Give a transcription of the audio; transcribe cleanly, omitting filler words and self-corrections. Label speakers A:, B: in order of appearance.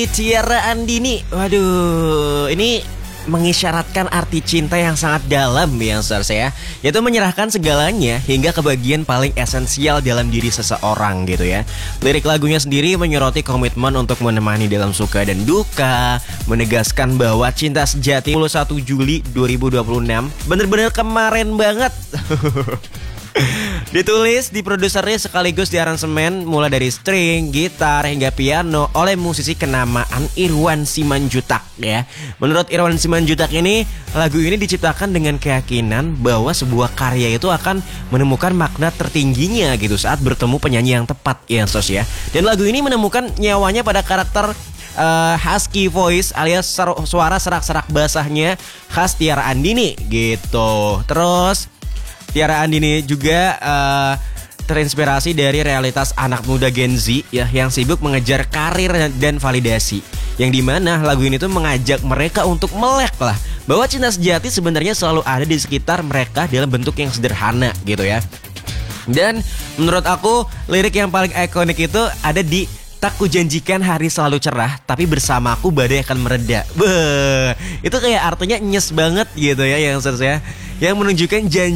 A: Tiara Andini, waduh, ini mengisyaratkan arti cinta yang sangat dalam ya saya, yaitu menyerahkan segalanya hingga ke bagian paling esensial dalam diri seseorang gitu ya. Lirik lagunya sendiri menyoroti komitmen untuk menemani dalam suka dan duka, menegaskan bahwa cinta sejati 21 Juli 2026 bener-bener kemarin banget. Ditulis, diprodusernya sekaligus di aransemen mulai dari string, gitar, hingga piano oleh musisi kenamaan Irwan Simanjuntak ya. Menurut Irwan Simanjuntak ini, lagu ini diciptakan dengan keyakinan bahwa sebuah karya itu akan menemukan makna tertingginya gitu saat bertemu penyanyi yang tepat ya sos ya. Dan lagu ini menemukan nyawanya pada karakter husky voice alias suara serak-serak basahnya khas Tiara Andini gitu. Terus Tiara Andini juga terinspirasi dari realitas anak muda Gen Z ya, yang sibuk mengejar karir dan validasi. Yang dimana lagu ini tuh mengajak mereka untuk melek lah bahwa cinta sejati sebenarnya selalu ada di sekitar mereka dalam bentuk yang sederhana gitu ya. Dan menurut aku lirik yang paling ikonik itu ada di "Tak kujanjikan hari selalu cerah, tapi bersamaku badai akan mereda." Beuh, itu kayak artinya nyes banget gitu ya yang menunjukkan janji